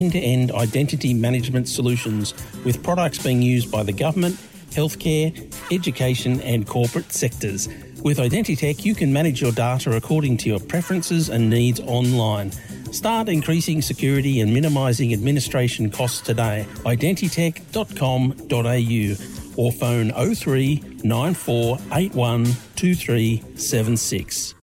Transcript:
end-to-end identity management solutions with products being used by the government, healthcare, education and corporate sectors. With Identitech, you can manage your data according to your preferences and needs online. Start increasing security and minimising administration costs today. Identitech.com.au or phone 03 9481 2376.